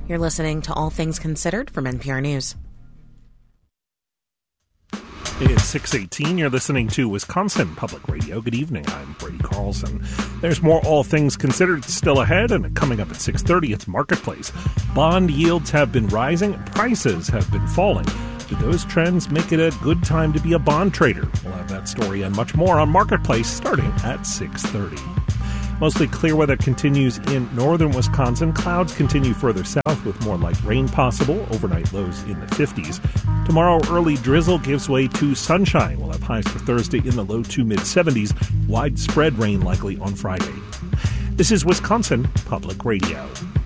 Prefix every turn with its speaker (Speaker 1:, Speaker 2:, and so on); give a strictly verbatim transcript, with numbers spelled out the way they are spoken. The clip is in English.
Speaker 1: You're listening to All Things Considered from N P R News.
Speaker 2: It's six eighteen. You're listening to Wisconsin Public Radio. Good evening. I'm Brady Carlson. There's more All Things Considered still ahead, and coming up at six thirty, it's Marketplace. Bond yields have been rising. Prices have been falling. Do those trends make it a good time to be a bond trader? We'll have that story and much more on Marketplace starting at six thirty. Mostly clear weather continues in northern Wisconsin. Clouds continue further south with more light rain possible. Overnight lows in the fifties. Tomorrow, early drizzle gives way to sunshine. We'll have highs for Thursday in the low to mid-seventies. Widespread rain likely on Friday. This is Wisconsin Public Radio.